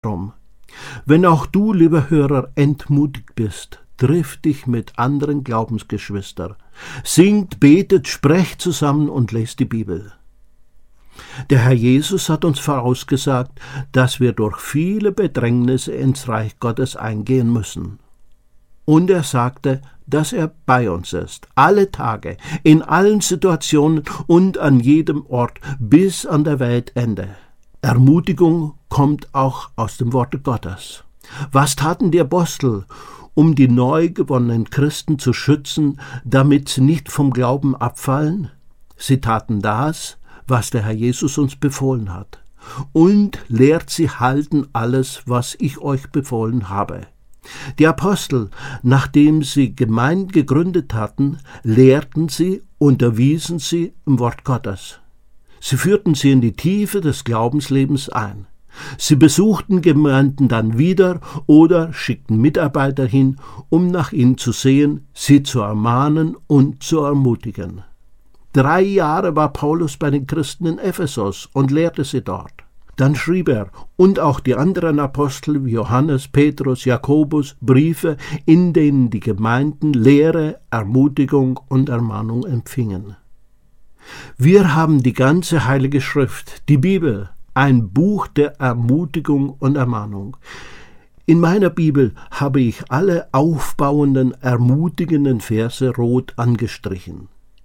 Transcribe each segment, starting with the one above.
Drum, wenn auch du, lieber Hörer, entmutigt bist, triff dich mit anderen Glaubensgeschwistern. Singt, betet, sprecht zusammen und lest die Bibel. Der Herr Jesus hat uns vorausgesagt, dass wir durch viele Bedrängnisse ins Reich Gottes eingehen müssen. Und er sagte, dass er bei uns ist, alle Tage, in allen Situationen und an jedem Ort bis an der Weltende. Ermutigung kommt auch aus dem Worte Gottes. Was taten die Apostel, um die neu gewonnenen Christen zu schützen, damit sie nicht vom Glauben abfallen? Sie taten das, was der Herr Jesus uns befohlen hat. Und lehrt sie halten alles, was ich euch befohlen habe. Die Apostel, nachdem sie Gemeinden gegründet hatten, lehrten sie, unterwiesen sie im Wort Gottes. Sie führten sie in die Tiefe des Glaubenslebens ein. Sie besuchten Gemeinden dann wieder oder schickten Mitarbeiter hin, um nach ihnen zu sehen, sie zu ermahnen und zu ermutigen. 3 Jahre war Paulus bei den Christen in Ephesus und lehrte sie dort. Dann schrieb er und auch die anderen Apostel wie Johannes, Petrus, Jakobus Briefe, in denen die Gemeinden Lehre, Ermutigung und Ermahnung empfingen. Wir haben die ganze Heilige Schrift, die Bibel, ein Buch der Ermutigung und Ermahnung. In meiner Bibel habe ich alle aufbauenden, ermutigenden Verse rot angestrichen.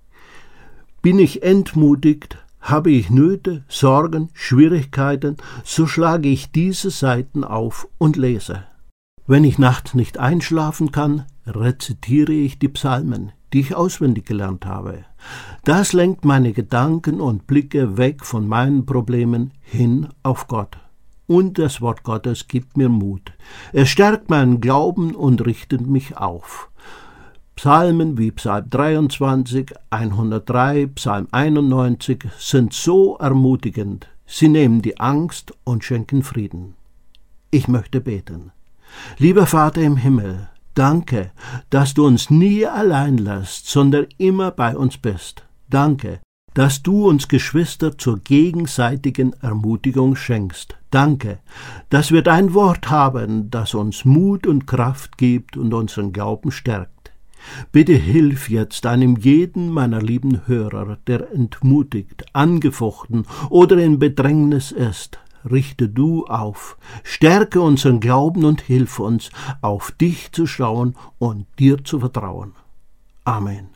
Bin ich entmutigt, habe ich Nöte, Sorgen, Schwierigkeiten, so schlage ich diese Seiten auf und lese. Wenn ich nachts nicht einschlafen kann, rezitiere ich die Psalmen, die ich auswendig gelernt habe. Das lenkt meine Gedanken und Blicke weg von meinen Problemen hin auf Gott. Und das Wort Gottes gibt mir Mut. Es stärkt meinen Glauben und richtet mich auf. Psalmen wie Psalm 23, 103, Psalm 91 sind so ermutigend. Sie nehmen die Angst und schenken Frieden. Ich möchte beten. Lieber Vater im Himmel, danke, dass du uns nie allein lässt, sondern immer bei uns bist. Danke, dass du uns Geschwister zur gegenseitigen Ermutigung schenkst. Danke, dass wir dein Wort haben, das uns Mut und Kraft gibt und unseren Glauben stärkt. Bitte hilf jetzt einem jeden meiner lieben Hörer, der entmutigt, angefochten oder in Bedrängnis ist. Richte du auf, stärke unseren Glauben und hilf uns, auf dich zu schauen und dir zu vertrauen. Amen.